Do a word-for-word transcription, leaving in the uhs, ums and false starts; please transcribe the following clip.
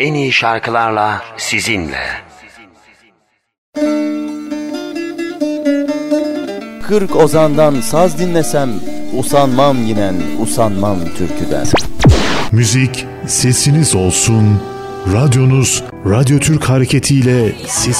en iyi şarkılarla sizinle. Kırk ozandan saz dinlesem, usanmam yinen, usanmam türküden. Müzik sesiniz olsun, radyonuz Radyo Türk hareketiyle sesiniz.